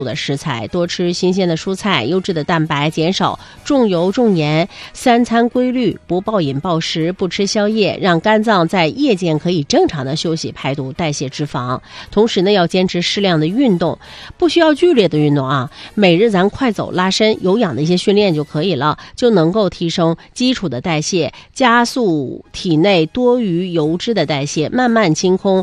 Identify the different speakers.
Speaker 1: 的食材，多吃新鲜的蔬菜、优质的蛋白，减少重油重盐，3餐规律，不暴饮暴食，不吃宵夜，让肝脏在夜间可以正常的休息、排毒、代谢脂肪。同时呢，要坚持适量的运动，不需要剧烈的运动啊，每日咱快走、拉伸、有氧的一些训练就可以了，就能够提升基础的代谢，加速体内多余油脂的代谢，慢慢清空